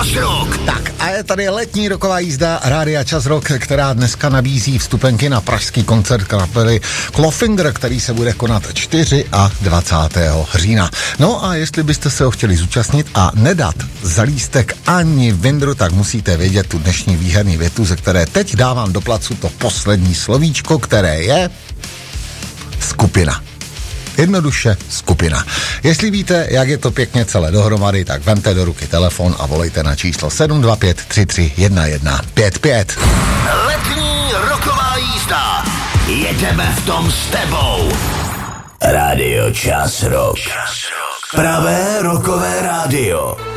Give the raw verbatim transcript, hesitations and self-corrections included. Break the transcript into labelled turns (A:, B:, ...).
A: Čas Rock.
B: Tak a je tady letní roková jízda Rádia Čas Rock, která dneska nabízí vstupenky na pražský koncert kapely Clawfinger, který se bude konat dvacátého čtvrtého října. No a jestli byste se ho chtěli zúčastnit a nedat za lístek ani vindru, tak musíte vědět tu dnešní výherní větu, ze které teď dávám do placu to poslední slovíčko, které je skupina. Jednoduše skupina. Jestli víte, jak je to pěkně celé dohromady, tak vemte do ruky telefon a volejte na číslo sedm dva pět tři tři jedna jedna pět pět.
A: Letní roková jízda. Jedeme v tom s tebou. Rádio Čas Rock. Pravé rokové rádio.